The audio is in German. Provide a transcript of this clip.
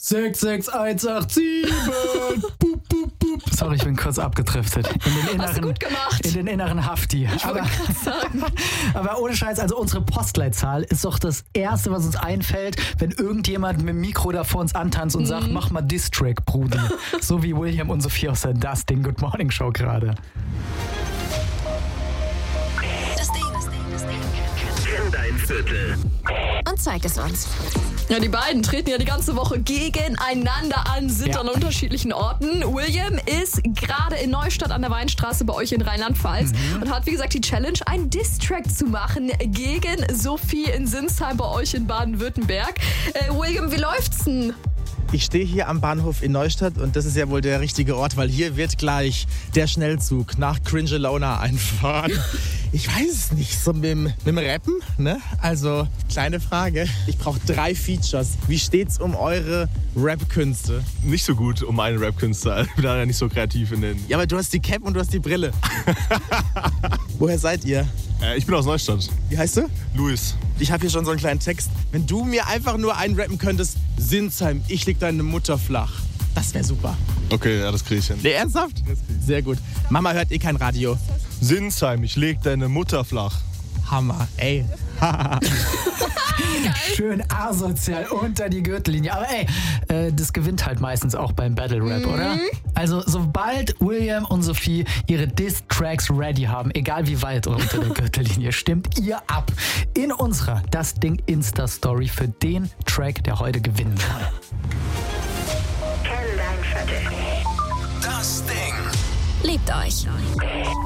66187. Boop, boop, boop. Sorry, ich bin kurz abgedriftet. Hast du gut gemacht. In den inneren Hafti. Ich wollte gerade sagen. Aber ohne Scheiß, also unsere Postleitzahl ist doch das Erste, was uns einfällt, wenn irgendjemand mit dem Mikro da vor uns antanzt und sagt, mach mal Diss-Track, Brudi. So wie William und Sophie aus der Das Ding Good Morning Show gerade. Kenn dein Viertel. Und zeig es uns. Ja, die beiden treten ja die ganze Woche gegeneinander an, sind an unterschiedlichen Orten. William ist gerade in Neustadt an der Weinstraße bei euch in Rheinland-Pfalz und hat, wie gesagt, die Challenge, einen Diss-Track zu machen gegen Sophie in Sinsheim bei euch in Baden-Württemberg. William, wie läuft's denn? Ich stehe hier am Bahnhof in Neustadt und das ist ja wohl der richtige Ort, weil hier wird gleich der Schnellzug nach Cringelona einfahren. Ich weiß es nicht, so mit dem Rappen, ne? Also, kleine Frage. Ich brauche 3 Features. Wie steht's um eure Rap-Künste? Nicht so gut um meine Rap-Künste. Ich bin da ja nicht so kreativ in den... Ja, aber du hast die Cap und du hast die Brille. Woher seid ihr? Ich bin aus Neustadt. Wie heißt du? Luis. Ich habe hier schon so einen kleinen Text. Wenn du mir einfach nur einen rappen könntest, Sinsheim, ich leg deine Mutter flach. Das wäre super. Okay, ja, das kriege ich hin. Nee, ernsthaft? Sehr gut. Mama hört kein Radio. Sinsheim, ich leg deine Mutter flach. Hammer, ey. Schön asozial unter die Gürtellinie. Aber ey, das gewinnt halt meistens auch beim Battle Rap, oder? Also sobald William und Sophie ihre Diss-Tracks ready haben, egal wie weit unter der Gürtellinie, stimmt ihr ab in unserer Das Ding Insta-Story für den Track, der heute gewinnen soll. Kenn dein Viertel. Das Ding. Liebt euch.